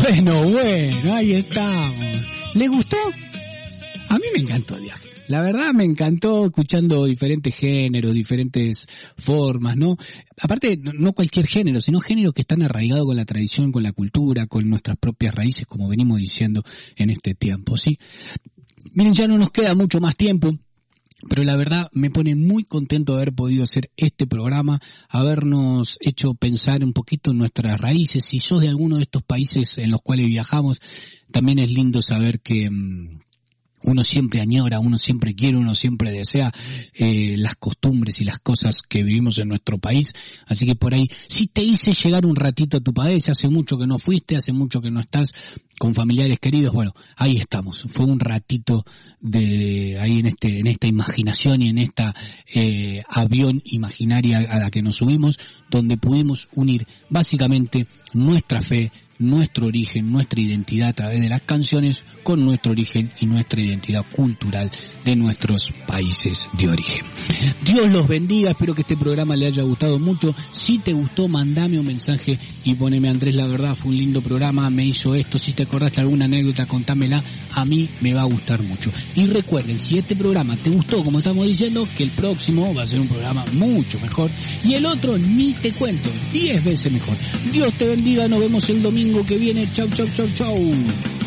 Bueno, ahí estamos. ¿Le gustó? A mí me encantó el viaje. La verdad me encantó escuchando diferentes géneros, diferentes formas, ¿no? Aparte, no cualquier género, sino géneros que están arraigados con la tradición, con la cultura, con nuestras propias raíces, como venimos diciendo en este tiempo, ¿sí? Miren, ya no nos queda mucho más tiempo. Pero la verdad me pone muy contento de haber podido hacer este programa, habernos hecho pensar un poquito en nuestras raíces. Si sos de alguno de estos países en los cuales viajamos, también es lindo saber que uno siempre añora, uno siempre quiere, uno siempre desea las costumbres y las cosas que vivimos en nuestro país. Así que por ahí, si te hice llegar un ratito a tu país, hace mucho que no fuiste, hace mucho que no estás con familiares queridos, bueno, ahí estamos. Fue un ratito de ahí en esta imaginación y en esta avión imaginaria a la que nos subimos, donde pudimos unir básicamente nuestra fe, nuestro origen, nuestra identidad a través de las canciones con nuestro origen y nuestra identidad cultural de nuestros países de origen. Dios los bendiga, espero que este programa le haya gustado mucho. Si te gustó, mandame un mensaje y poneme: Andrés, la verdad fue un lindo programa, me hizo esto. Si te acordaste alguna anécdota, contámela, a mí me va a gustar mucho. Y recuerden, si este programa te gustó, como estamos diciendo, que el próximo va a ser un programa mucho mejor y el otro ni te cuento, 10 veces mejor. Dios te bendiga, nos vemos el domingo que viene. Chau, chau, chau, chau.